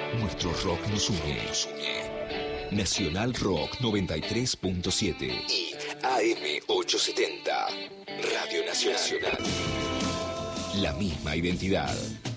Nuestro rock nos une. Nacional Rock 93.7 y AM 870. Radio Nacional. La misma identidad.